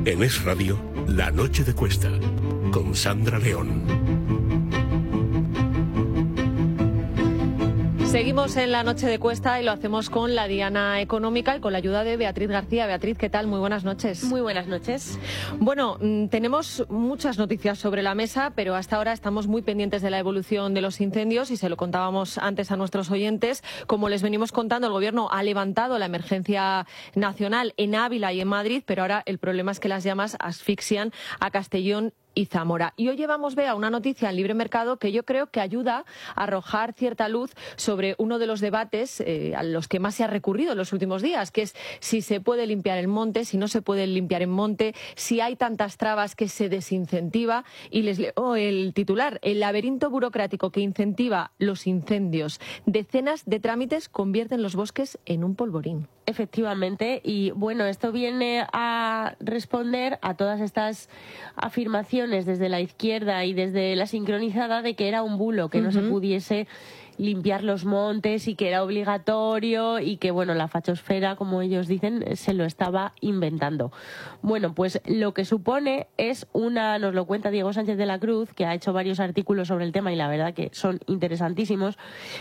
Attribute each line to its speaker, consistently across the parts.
Speaker 1: En Es Radio, La Noche de Cuesta, con Sandra León.
Speaker 2: Seguimos en La Noche de Cuesta y lo hacemos con la Diana Económica y con la ayuda de Beatriz García. Beatriz, ¿qué tal? Muy buenas noches.
Speaker 3: Muy buenas noches.
Speaker 2: Bueno, tenemos muchas noticias sobre la mesa, pero hasta ahora estamos muy pendientes de la evolución de los incendios y se lo contábamos antes a nuestros oyentes. Como les venimos contando, el Gobierno ha levantado la emergencia nacional en Ávila y en Madrid, pero ahora el problema es que las llamas asfixian a Castellón y Zamora. Y hoy llevamos, Bea, una noticia en Libre Mercado que yo creo que ayuda a arrojar cierta luz sobre uno de los debates a los que más se ha recurrido en los últimos días, que es si se puede limpiar el monte, si no se puede limpiar en monte, si hay tantas trabas que se desincentiva. Y les leo el titular: el laberinto burocrático que incentiva los incendios. Decenas de trámites convierten los bosques en un polvorín.
Speaker 3: Efectivamente, y bueno, esto viene a responder a todas estas afirmaciones desde la izquierda y desde la sincronizada de que era un bulo, que no se pudiese limpiar los montes y que era obligatorio y que, bueno, la fachosfera, como ellos dicen, se lo estaba inventando. Bueno, pues lo que supone es nos lo cuenta Diego Sánchez de la Cruz, que ha hecho varios artículos sobre el tema y la verdad que son interesantísimos,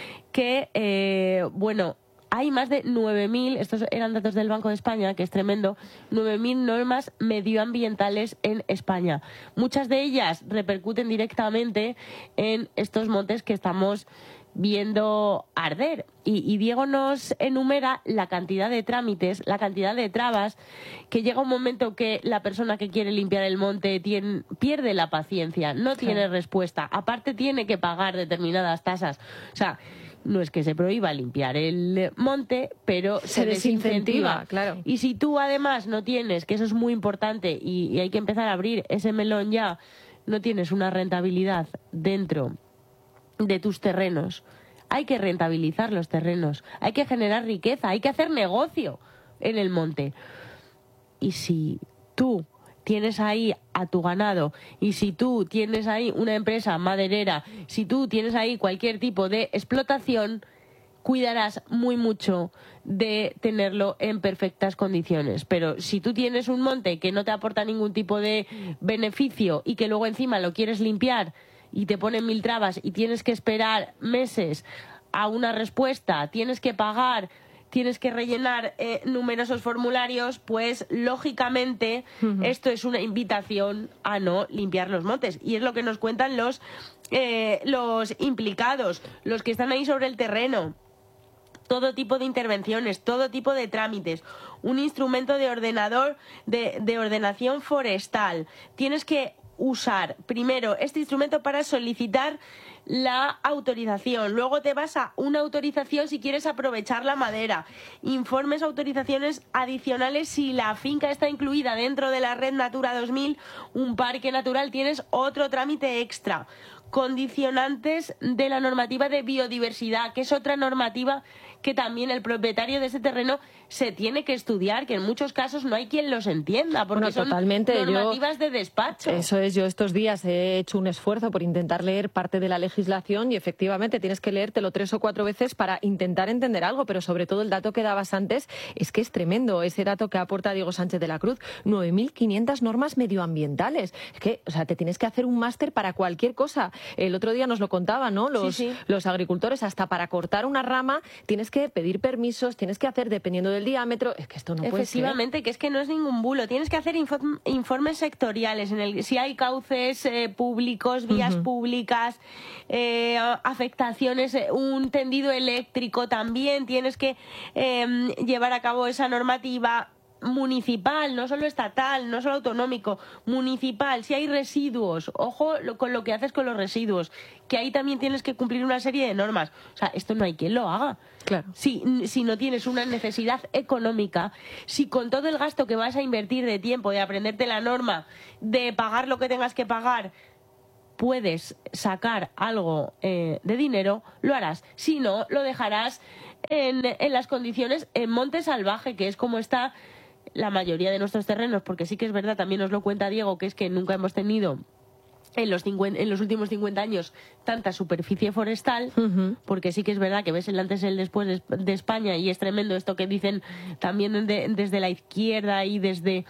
Speaker 3: que, bueno, hay más de 9.000, estos eran datos del Banco de España, que es tremendo, 9.000 normas medioambientales en España. Muchas de ellas repercuten directamente en estos montes que estamos viendo arder. Y Diego nos enumera la cantidad de trámites, la cantidad de trabas, que llega un momento que la persona que quiere limpiar el monte pierde la paciencia, no tiene respuesta. Aparte tiene que pagar determinadas tasas. O sea, no es que se prohíba limpiar el monte, pero se desincentiva.
Speaker 2: Claro.
Speaker 3: Y si tú además no tienes, que eso es muy importante y hay que empezar a abrir ese melón ya, no tienes una rentabilidad dentro de tus terrenos, hay que rentabilizar los terrenos, hay que generar riqueza, hay que hacer negocio en el monte. Y si tú tienes ahí a tu ganado, y si tú tienes ahí una empresa maderera, si tú tienes ahí cualquier tipo de explotación, cuidarás muy mucho de tenerlo en perfectas condiciones. Pero si tú tienes un monte que no te aporta ningún tipo de beneficio y que luego encima lo quieres limpiar y te ponen 1000 trabas y tienes que esperar meses a una respuesta, tienes que pagar, tienes que rellenar numerosos formularios, pues lógicamente esto es una invitación a no limpiar los montes. Y es lo que nos cuentan los implicados, los que están ahí sobre el terreno. Todo tipo de intervenciones, todo tipo de trámites, un instrumento de ordenación forestal. Tienes que usar primero este instrumento para solicitar la autorización, luego te vas a una autorización si quieres aprovechar la madera, informes, autorizaciones adicionales si la finca está incluida dentro de la red Natura 2000, un parque natural, tienes otro trámite extra, condicionantes de la normativa de biodiversidad, que es otra normativa que también el propietario de ese terreno se tiene que estudiar, que en muchos casos no hay quien los entienda, porque son normativas de despacho.
Speaker 2: Eso es, yo estos días he hecho un esfuerzo por intentar leer parte de la legislación y efectivamente tienes que leértelo 3 o 4 veces para intentar entender algo, pero sobre todo el dato que dabas antes es que es tremendo, ese dato que aporta Diego Sánchez de la Cruz, 9.500 normas medioambientales. Es que, o sea, te tienes que hacer un máster para cualquier cosa. El otro día nos lo contaban, ¿no? Los agricultores, hasta para cortar una rama tienes que pedir permisos, tienes que hacer dependiendo del diámetro. Es que esto no puede ser.
Speaker 3: Efectivamente, que es que no es ningún bulo. Tienes que hacer informes sectoriales si hay cauces públicos, vías públicas, afectaciones, un tendido eléctrico, también tienes que llevar a cabo esa normativa municipal, no solo estatal, no solo autonómico, municipal. Si hay residuos, ojo con lo que haces con los residuos, que ahí también tienes que cumplir una serie de normas. O sea, esto no hay quien lo haga.
Speaker 2: Claro.
Speaker 3: Si no tienes una necesidad económica, si con todo el gasto que vas a invertir de tiempo, de aprenderte la norma, de pagar lo que tengas que pagar, puedes sacar algo de dinero, lo harás. Si no, lo dejarás en las condiciones en monte salvaje, que es como está la mayoría de nuestros terrenos, porque sí que es verdad, también nos lo cuenta Diego, que es que nunca hemos tenido en los últimos 50 años tanta superficie forestal, porque sí que es verdad que ves el antes y el después de España, y es tremendo esto que dicen también desde la izquierda y desde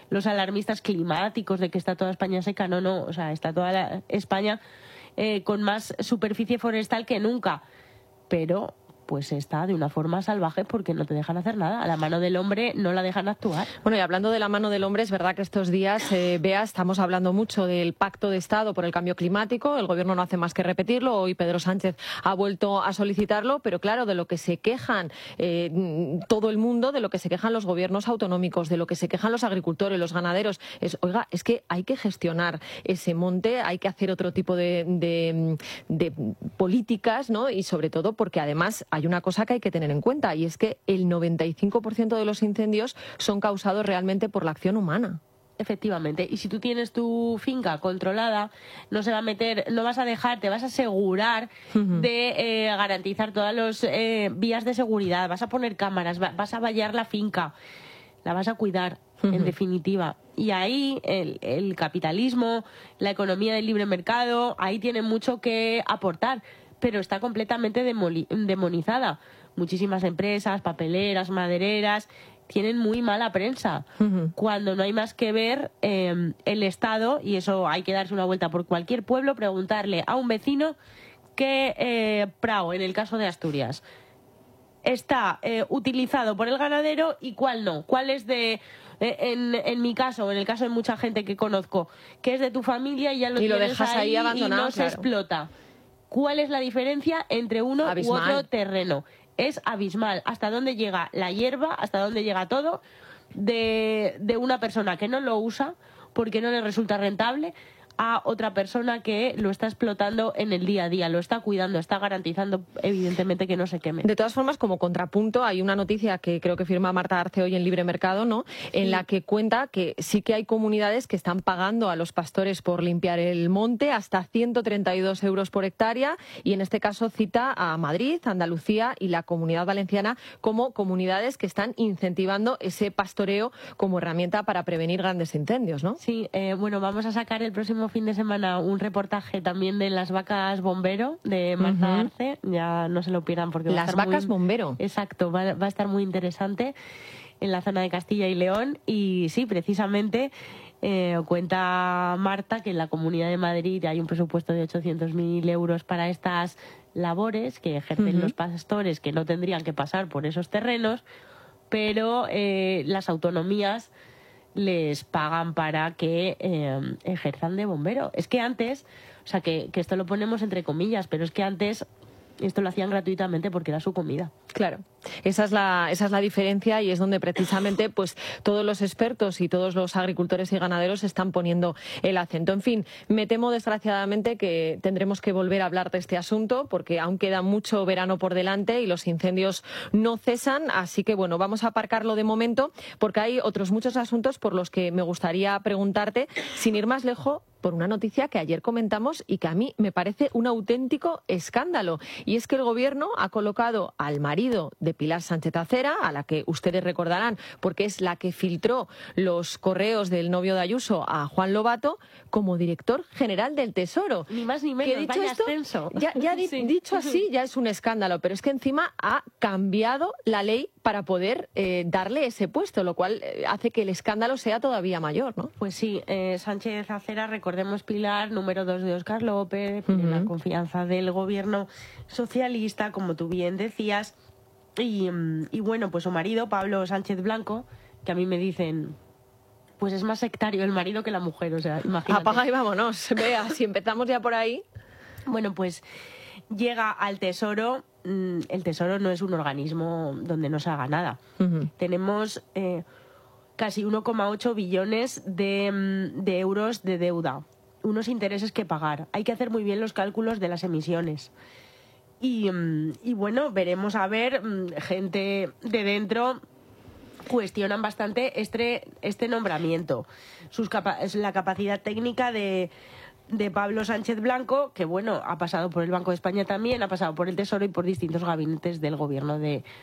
Speaker 3: los alarmistas climáticos de que está toda España seca. No, o sea, está toda España con más superficie forestal que nunca, pero pues está de una forma salvaje porque no te dejan hacer nada. A la mano del hombre no la dejan actuar.
Speaker 2: Bueno, y hablando de la mano del hombre, es verdad que estos días, Bea, estamos hablando mucho del Pacto de Estado por el Cambio Climático. El Gobierno no hace más que repetirlo. Hoy Pedro Sánchez ha vuelto a solicitarlo, pero claro, de lo que se quejan todo el mundo, de lo que se quejan los gobiernos autonómicos, de lo que se quejan los agricultores, los ganaderos, oiga, es que hay que gestionar ese monte, hay que hacer otro tipo de políticas, ¿no? Y sobre todo porque además hay una cosa que hay que tener en cuenta, y es que el 95% de los incendios son causados realmente por la acción humana.
Speaker 3: Efectivamente, y si tú tienes tu finca controlada, no se va a meter, no vas a dejar, te vas a asegurar de garantizar todas las vías de seguridad, vas a poner cámaras, vas a vallar la finca, la vas a cuidar, en definitiva. Y ahí el capitalismo, la economía del libre mercado, ahí tiene mucho que aportar, pero está completamente demonizada. Muchísimas empresas, papeleras, madereras, tienen muy mala prensa, cuando no hay más que ver el Estado, y eso hay que darse una vuelta por cualquier pueblo, preguntarle a un vecino qué prao, en el caso de Asturias, está utilizado por el ganadero y cuál no, cuál es de... En mi caso, en el caso de mucha gente que conozco, que es de tu familia y ya lo tienes
Speaker 2: dejas ahí abandonado,
Speaker 3: y no se explota. ¿Cuál es la diferencia entre uno u otro terreno? Es abismal. ¿Hasta dónde llega la hierba? ¿Hasta dónde llega todo? De una persona que no lo usa porque no le resulta rentable, a otra persona que lo está explotando en el día a día, lo está cuidando, está garantizando evidentemente que no se queme.
Speaker 2: De todas formas, como contrapunto, hay una noticia que creo que firma Marta Arce hoy en Libre Mercado, ¿no? En la que cuenta que sí que hay comunidades que están pagando a los pastores por limpiar el monte hasta 132 euros por hectárea, y en este caso cita a Madrid, Andalucía y la Comunidad Valenciana como comunidades que están incentivando ese pastoreo como herramienta para prevenir grandes incendios, ¿no?
Speaker 3: Sí, bueno, vamos a sacar el próximo fin de semana un reportaje también de las vacas bombero de Marta Arce, ya no se lo pierdan porque
Speaker 2: las vacas bombero.
Speaker 3: Exacto, va a estar muy interesante en la zona de Castilla y León, y sí, precisamente cuenta Marta que en la Comunidad de Madrid hay un presupuesto de 800.000 euros para estas labores que ejercen los pastores, que no tendrían que pasar por esos terrenos, pero las autonomías les pagan para que ejerzan de bombero. Es que antes, o sea, que esto lo ponemos entre comillas, pero es que antes esto lo hacían gratuitamente porque era su comida.
Speaker 2: Claro, esa es la diferencia, y es donde precisamente pues todos los expertos y todos los agricultores y ganaderos están poniendo el acento. En fin, me temo desgraciadamente que tendremos que volver a hablar de este asunto porque aún queda mucho verano por delante y los incendios no cesan, así que bueno, vamos a aparcarlo de momento porque hay otros muchos asuntos por los que me gustaría preguntarte, sin ir más lejos, por una noticia que ayer comentamos y que a mí me parece un auténtico escándalo. Y es que el Gobierno ha colocado al marido de Pilar Sánchez Acera, a la que ustedes recordarán porque es la que filtró los correos del novio de Ayuso a Juan Lobato, como director general del Tesoro.
Speaker 3: Ni más ni menos,
Speaker 2: que dicho
Speaker 3: vaya
Speaker 2: esto,
Speaker 3: ascenso.
Speaker 2: Dicho así, ya es un escándalo, pero es que encima ha cambiado la ley para poder darle ese puesto, lo cual hace que el escándalo sea todavía mayor, ¿no?
Speaker 3: Pues sí, Sánchez Acera, recordemos, Pilar, número 2 de Óscar López, tiene la confianza del gobierno socialista, como tú bien decías, y bueno, pues su marido, Pablo Sánchez Blanco, que a mí me dicen, pues es más sectario el marido que la mujer, o sea, imagínate.
Speaker 2: Apaga y vámonos, vea, si empezamos ya por ahí.
Speaker 3: Bueno, pues llega al Tesoro. El Tesoro no es un organismo donde no se haga nada. Tenemos casi 1,8 billones de euros de deuda, unos intereses que pagar. Hay que hacer muy bien los cálculos de las emisiones. Y bueno, veremos a ver, gente de dentro cuestionan bastante este nombramiento. La capacidad técnica de Pablo Sánchez Blanco, que bueno, ha pasado por el Banco de España también, ha pasado por el Tesoro y por distintos gabinetes del gobierno de